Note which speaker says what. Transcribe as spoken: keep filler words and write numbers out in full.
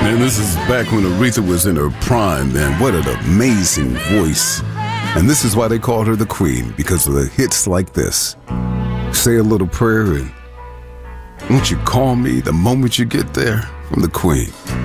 Speaker 1: Man, this is back when Aretha was in her prime, man. What an amazing voice. And this is why they called her the Queen, because of the hits like this. Say a little prayer and won't you call me the moment you get there, from the Queen.